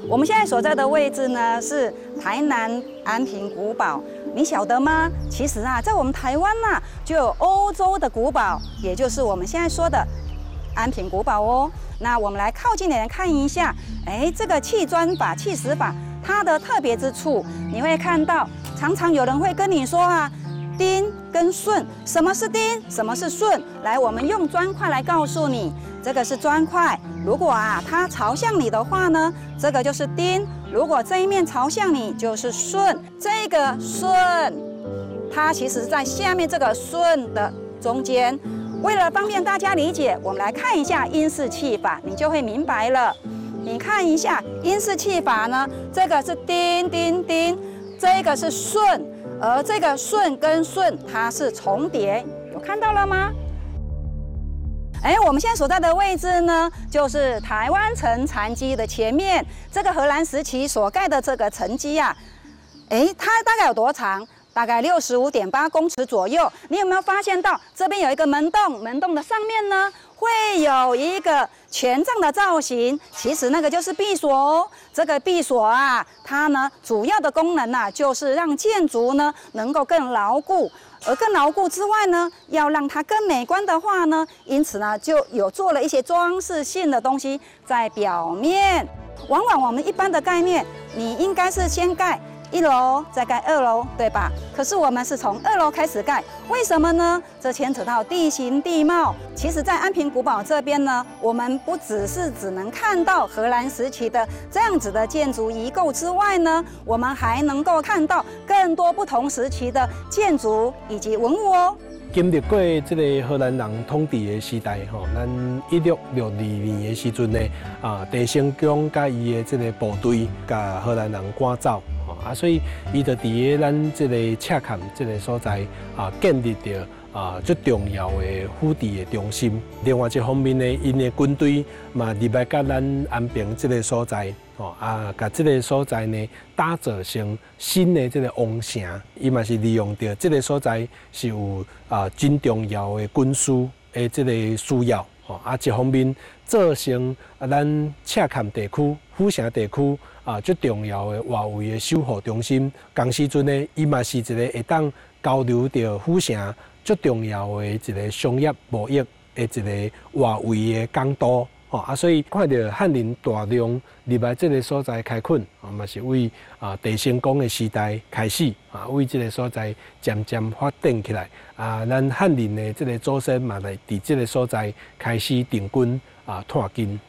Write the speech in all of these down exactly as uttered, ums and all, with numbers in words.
我们现在所在的位置呢是台南安平古堡，你晓得吗？其实啊，在我们台湾呐、啊，就有欧洲的古堡，也就是我们现在说的安平古堡哦。那我们来靠近点看一下，哎，这个砌砖法、砌石法，它的特别之处，你会看到，常常有人会跟你说啊。钉跟顺，什么是钉？什么是顺？来，我们用砖块来告诉你，这个是砖块。如果啊它朝向你的话呢，这个就是钉；如果这一面朝向你，就是顺。这个顺，它其实是在下面这个顺的中间。为了方便大家理解，我们来看一下英式砌法，你就会明白了。你看一下英式砌法呢，这个是钉钉钉，这个是顺。而这个顺跟顺它是重叠，有看到了吗？哎，我们现在所在的位置呢，就是台湾城残基的前面，这个荷兰时期所盖的这个城基啊，哎，它大概有多长？大概六十五点八公尺左右。你有没有发现到这边有一个门洞？门洞的上面呢，会有一个权杖的造型，其实那个就是闭锁哦。这个闭锁啊，它呢主要的功能啊，就是让建筑呢能够更牢固。而更牢固之外呢，要让它更美观的话呢，因此呢就有做了一些装饰性的东西在表面。往往我们一般的概念，你应该是先盖一楼再盖二楼，对吧？可是我们是从二楼开始盖，为什么呢？这牵扯到地形地貌。其实，在安平古堡这边呢，我们不只是只能看到荷兰时期的这样子的建筑遗构之外呢，我们还能够看到更多不同时期的建筑以及文物哦。 经历过这个荷兰人统治的时代，吼，咱一六六二年的时阵呢，啊，郑成功甲伊的这个部队，甲荷兰人赶走。啊，所以伊就伫个咱这个赤坎这个所在啊，建立着啊最重要的府邸的中心。另外一方面呢，因的军队嘛入来甲咱安平这个所在，哦啊，甲这个所在呢打造成新的这个王城。伊嘛是利用着这个所在是有啊真重要的军事的这个需要。哦啊，一方面造成啊咱赤坎地区、府城地区。啊，最重要的外围的守护中心，同时阵呢，伊嘛是一个会当交流着府城最重要的一个商业贸易的一个外围的港都。哦啊，所以看到汉人大量入来这个所在开垦，啊嘛是为啊郑成功的时代开始，啊为这个所在渐渐发展起来。啊，咱汉人的这个祖先嘛来伫这个所在开始定居啊探根。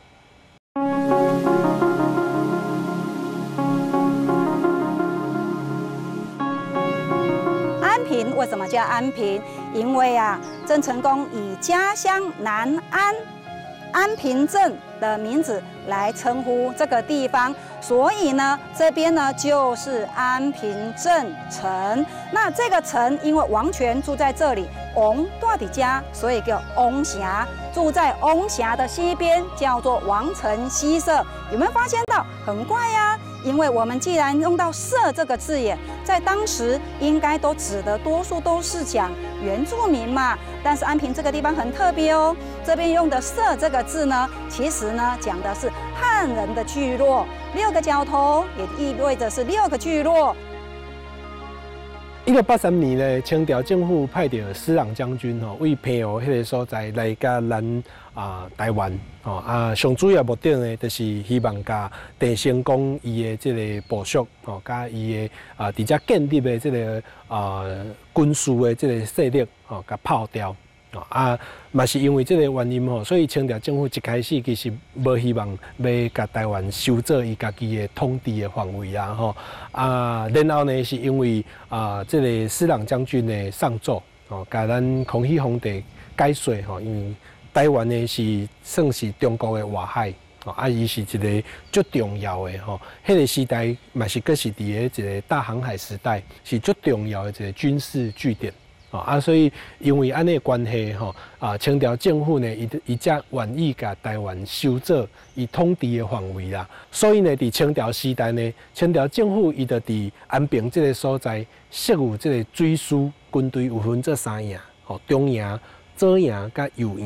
为什么叫安平？因为啊，郑成功以家乡南安安平镇的名字来称呼这个地方，所以呢，这边呢就是安平镇城。那这个城，因为王权住在这里，王大底家，所以叫王峡。住在王峡的西边，叫做王城西社。有没有发现到？很怪呀、啊。因为我们既然用到“社”这个字眼，在当时应该都指的多数都是讲原住民嘛。但是安平这个地方很特别哦，这边用的“社”这个字呢，其实呢讲的是汉人的聚落，六个角头也意味着是六个聚落。 一九八三年呢，清朝政府派着施琅将军吼，为平湖迄个所在来甲咱啊台湾吼啊，上主要目的呢，就是希望甲郑成功伊的这个部属吼，甲伊的啊伫遮建立的这个啊军事的这个势力吼，甲炮掉。啊，嘛是因为这个原因吼，所以清朝政府一开始其实无希望要甲台湾收做伊家己的统治的范围啊吼。啊，然后呢是因为啊，这个施琅将军的上奏哦，甲咱康熙皇帝解说吼，因为台湾呢是算是中国的外海。哦，啊，伊是一个最重要的吼，迄、那个时代嘛是阁是伫个一个大航海时代，是最重要的一个军事据点。啊，所以因为安尼关系吼，啊，清朝政府呢，伊伊才愿意甲台湾收做伊统治的范围啦。所以呢，伫清朝时代呢，清朝政府伊就伫安平这个所在设有这个水师军队，有分做三营，吼，中营、左营甲右营。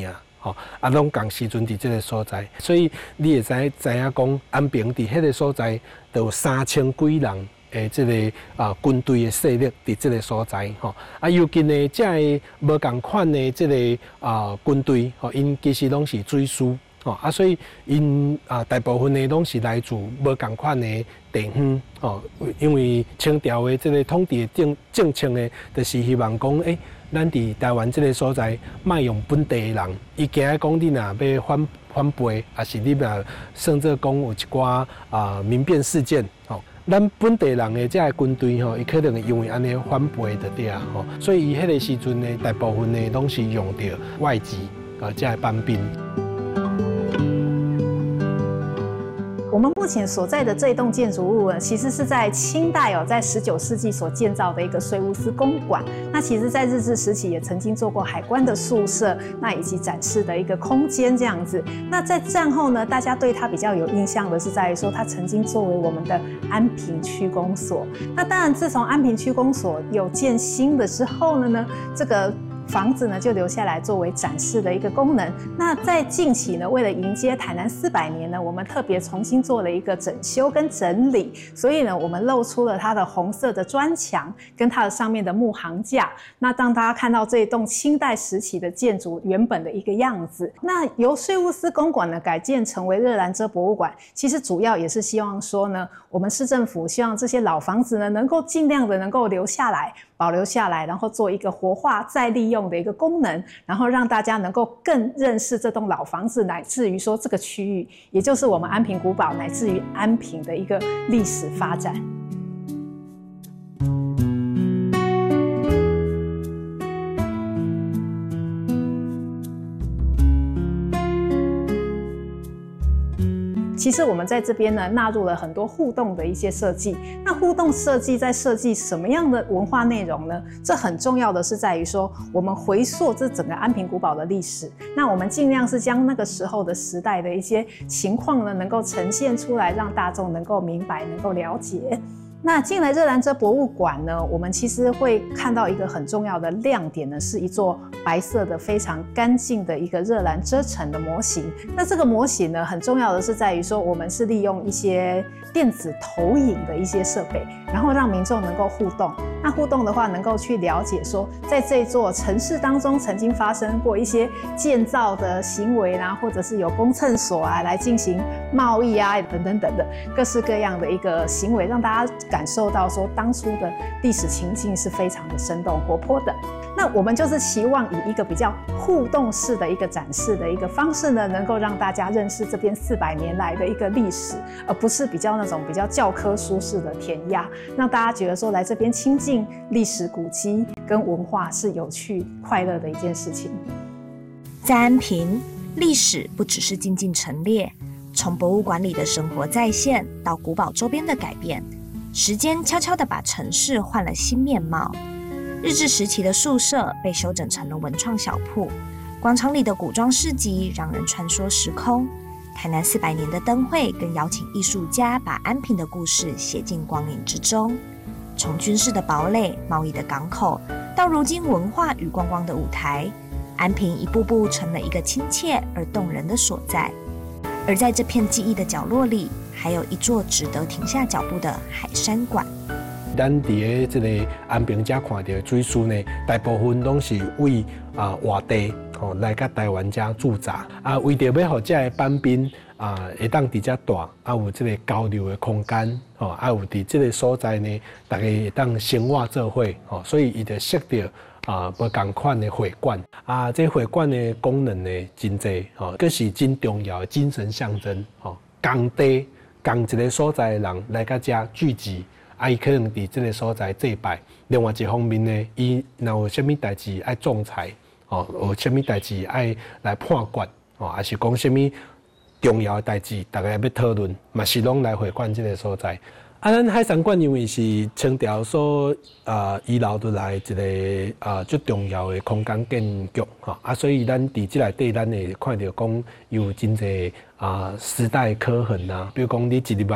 吼，啊，拢共时阵伫即个所在，所以你会知知影讲安平伫迄个所在，就有三千几人诶，即个啊军队诶势力伫即个所在吼。啊，尤其呢，即个无共款诶，即个啊军队吼，因其实拢是水师。哦啊，所以因啊大部分的拢是来自无共款的地方哦，因为清朝的这个统治的政政策呢，就是希望讲，诶、欸，咱伫台湾这个所在，卖用本地的人，伊惊讲你若要反反背，还是你若甚至讲有一寡啊民变事件，哦，咱本地人的这个军队吼，伊可能因为安尼反背的对啊，吼，所以伊迄个时阵呢，大部分呢拢是用着外籍啊，这个班兵。 我们目前所在的这一栋建筑物呢，其实是在清代哦，在十九世纪所建造的一个税务司公馆。那其实，在日治时期也曾经做过海关的宿舍，那以及展示的一个空间这样子。那在战后呢，大家对它比较有印象的是在于说，它曾经作为我们的安平区公所。那当然，自从安平区公所有建新的之后呢，呢这个房子呢就留下来作为展示的一个功能。那在近期呢，为了迎接台南四百年呢，我们特别重新做了一个整修跟整理，所以呢，我们露出了它的红色的砖墙跟它的上面的木行架，那让大家看到这一栋清代时期的建筑原本的一个样子。那由税务司公馆呢改建成为热兰遮博物馆，其实主要也是希望说呢，我们市政府希望这些老房子呢能够尽量的能够留下来。保留下来，然后做一个活化再利用的一个功能，然后让大家能够更认识这栋老房子，乃至于说这个区域，也就是我们安平古堡，乃至于安平的一个历史发展。其实我们在这边呢纳入了很多互动的一些设计。那互动设计在设计什么样的文化内容呢？这很重要的是在于说，我们回溯这整个安平古堡的历史。那我们尽量是将那个时候的时代的一些情况呢，能够呈现出来，让大众能够明白，能够了解。那进来热兰遮博物馆呢，我们其实会看到一个很重要的亮点呢，是一座白色的非常干净的一个热兰遮城的模型。那这个模型呢，很重要的是在于说，我们是利用一些电子投影的一些设备，然后让民众能够互动。那互动的话，能够去了解说，在这座城市当中曾经发生过一些建造的行为啦，或者是有公厕所啊来进行贸易啊等等等的各式各样的一个行为，让大家感受到说当初的历史情境是非常的生动活泼的。那我们就是期望以一个比较互动式的一个展示的一个方式呢，能够让大家认识这边四百年来的一个历史，而不是比较那种比较教科书式的填鸭，让大家觉得说来这边亲近历史古迹跟文化是有趣快乐的一件事情。 在安平，历史不只是静静陈列，从博物馆里的生活再现到古堡周边的改变，时间悄悄地把城市换了新面貌。日治时期的宿舍被修整成了文创小铺，广场里的古装市集让人穿梭时空。台南四百年的灯会更邀请艺术家把安平的故事写进光影之中。从军事的堡垒、贸易的港口，到如今文化与观光的舞台，安平一步步成了一个亲切而动人的所在。而在这片记忆的角落里，还有一座值得停下脚步的海山馆。 咱伫个即个安平遮看到的水师呢，大部分拢是为啊外地吼来甲台湾遮驻扎，啊为着要互遮个班兵啊会当伫遮住，啊有即个交流的空间，吼啊有伫即个所在呢，大家会当生活做伙，吼所以伊就设着啊无共款的会馆，啊这会馆的功能呢真济，吼佫是真重要的精神象征，吼工地共一个所在的人来甲遮聚集。啊，伊可能伫即个所在祭拜。另外一方面呢，伊若有啥物代志爱仲裁，哦，有啥物代志爱来判决，哦，还是讲啥物重要的代志，大家要讨论，嘛是拢来会馆即个所在。啊，咱海山馆因为是清朝所啊遗留落来一个啊最重要的空间建筑，吼啊，所以咱伫即内底咱会看到讲有真侪啊时代的刻痕啊，比如讲你一入来。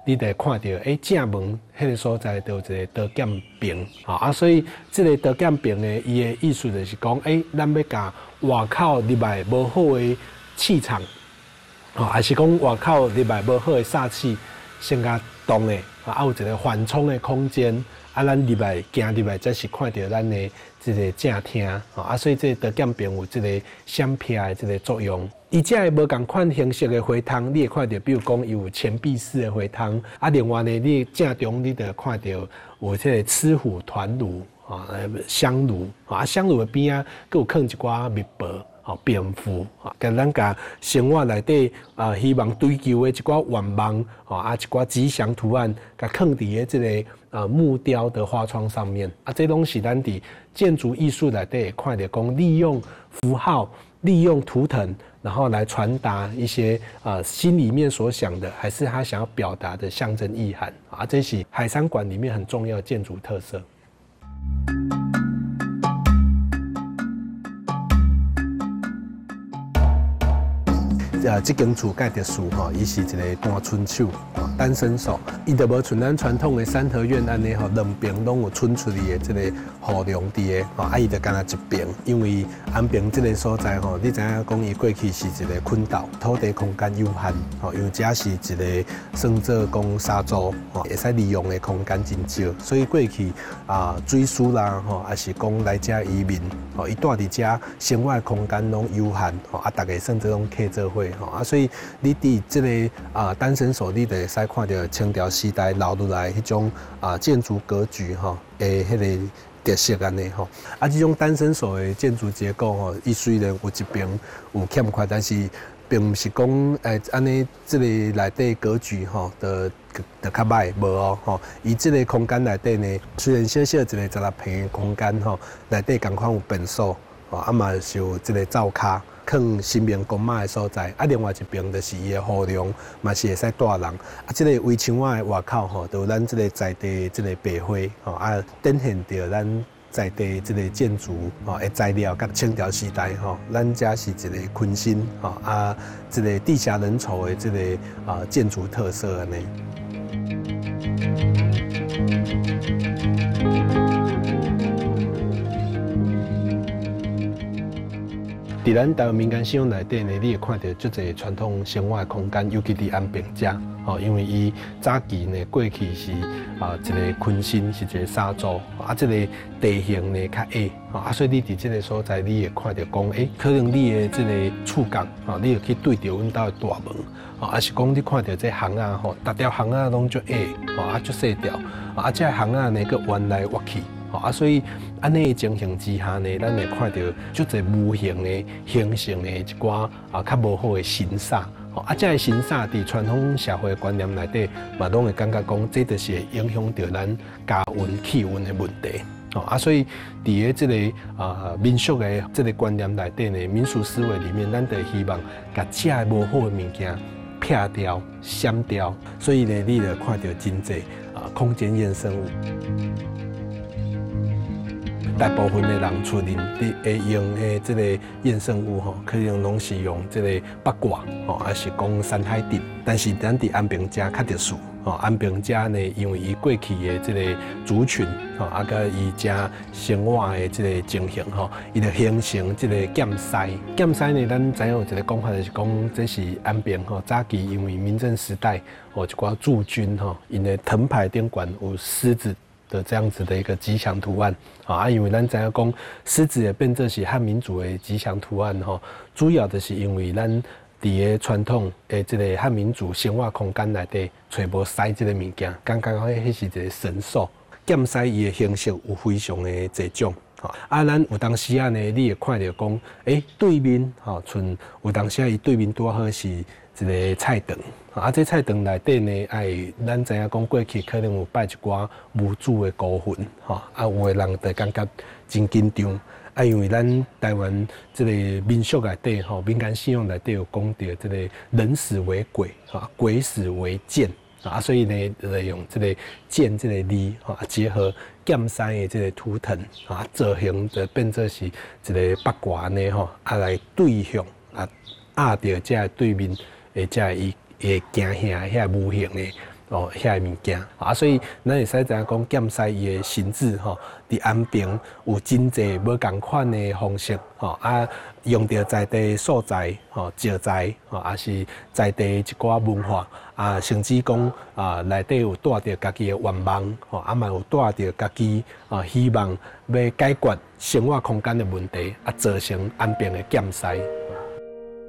你就会看到，诶，正门迄个所在就有一个刀剑柄，吼啊，所以这个刀剑柄呢，伊的意思就是讲，诶，咱要甲外口入来无好的气场，吼，还是讲外口入来无好的煞气，先甲动的，啊，有一个缓冲的空间。啊，咱入来行入来，才是看到咱的这个正厅，吼啊，所以这个刀剑柄有这个闪避的这个作用。伊这个无共款形式的花筒，你会看到，比如讲有钱币式的花筒，啊，另外呢，你正中你就看到有这个吃虎团炉，啊，香炉，啊，香炉的边啊，佮有放一寡密箔。吼，蝙蝠，啊，跟咱甲生活内底啊，希望追求的一寡愿望，吼啊，一寡吉祥图案，甲放伫个即个呃木雕的花窗上面，啊，这拢是咱伫建筑艺术内底会看到讲利用符号、利用图腾，然后来传达一些呃心里面所想的，还是他想要表达的象征意涵，啊，这是海参馆里面很重要的建筑特色。啊，这间厝盖特殊吼，伊是一个单春手，单身手，伊就无像咱传统的三合院安尼吼，两边拢有伸出去的这个护梁伫个，吼，啊伊就干那一边，因为安平这个所在吼，你知影讲伊过去是一个困岛，土地空间有限，吼，又加是一个算做讲沙洲，吼，会使利用的空间真少，所以过去啊，水师啦，吼，还是讲来遮移民，吼，伊住伫遮生活的空间拢有限，吼，啊，大家算做拢客做伙。啊，所以你伫这个啊单身手，你就会使看到清朝时代留落来迄种啊建筑格局吼，诶，迄个特色安尼吼。啊，这种单身手的建筑结构吼，伊虽然有一边有欠缺，但是并不是讲诶安尼这个内底格局吼的的较歹无哦吼。伊这个空间内底呢，虽然小小一个十六平的空间吼，内底共款有便所，吼啊嘛是有这个灶骹。放新明公妈的所在，啊，另外一边就是伊的护梁，嘛是会使住人。啊，这个围墙外的外口吼，就有咱这个在地这个白花，吼啊，展现着咱在地这个建筑吼的材料，甲清朝时代吼，咱家是一个昆新吼啊，这个地下人稠的这个啊建筑特色安尼。伫咱台湾民间信仰内底呢，你会看到足侪传统生活的空间，尤其伫安平遮，吼，因为伊早期呢过去是啊一个昆新，是一个沙洲，啊，这个地形呢较矮，啊，所以你伫这个所在，你会看到讲，诶、欸，可能你的这个触角，啊，你会去对着阮兜的大门，啊，还是讲你看到这巷仔吼，逐条巷仔拢足矮，啊，足细条，啊，这巷仔呢个弯来弯去。啊，所以安尼的情形之下呢，咱会看到足侪无形的形成的一寡啊较无好的形煞。啊，这个形煞伫传统社会观念内底，嘛拢会感觉讲，这就是会影响到咱家运气运的问题。啊，所以伫个这个啊民俗的这个观念内底呢，民俗思维里面，咱就希望甲这个无好的物件撇掉、闪掉。所以呢，你就看到真侪啊空间衍生物。大部分的人出林会用的这个衍生物吼，可能拢是用这个八卦吼，还是讲山海镇。但是咱伫安平遮较特殊吼，安平遮呢，因为伊过去的这个族群吼，啊甲伊遮生活的这个情形吼，伊就形成这个剑西。剑西呢，咱知影有一个讲法就是讲，这是安平吼早期因为民政时代吼一寡驻军吼，因的藤牌顶管有狮子的这样子的一个吉祥图案啊，因为咱知影讲狮子也变做是汉民族的吉祥图案吼，主要的是因为咱伫个传统的这个汉民族生活空间内底找无狮这个物件，感觉迄迄是一个神兽。剑狮伊的形式有非常的侪种，吼啊，咱有当时啊呢，你会看到讲，诶、欸，对面吼，像有当时啊，伊对面拄好是一个菜场。啊，这菜场内底呢，哎，咱知影讲过去可能有摆一寡无主的孤魂，吼，啊，有的人就感觉真紧张，啊，因为咱台湾这个民俗内底吼，民间信仰内底有讲到这个人死为鬼，哈，鬼死为剑，啊，所以呢，就用这个剑这个字，哈，结合剑狮的这个图腾，啊，造型就变做是一个八卦呢，吼，啊来对向啊压着这对面的这伊。会惊吓遐无形的哦遐个物件啊，所以咱会使知影讲检视伊的心智吼，伫安平有真侪无共款的方式吼啊，用到在地素材吼、石材吼，也是在地一寡文化啊，甚至讲啊内底有带着家己的愿望吼，啊嘛有带着家己啊希望要解决生活空间的问题啊，造成安平的减衰。